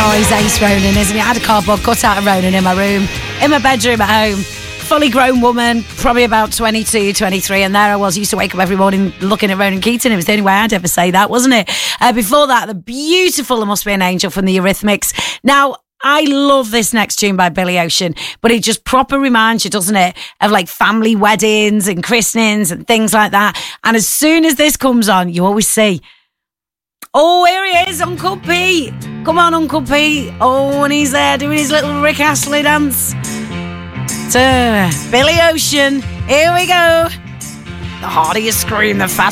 Oh, he's ace Ronan, isn't he? I had a cardboard cutout of Ronan in my room, in my bedroom at home. Fully grown woman, probably about 22, 23, and there I was, used to wake up every morning looking at Ronan Keating. It was the only way I'd ever say that, wasn't it? Before that, the beautiful There Must Be an Angel from the Eurythmics. Now, I love this next tune by Billy Ocean, but it just proper reminds you, doesn't it, of like family weddings and christenings and things like that. And as soon as this comes on, you always see, oh, here he is, Uncle Pete. Come on, Uncle Pete. Oh, and he's there doing his little Rick Astley dance. So, Billy Ocean, here we go. The harder you scream, the faster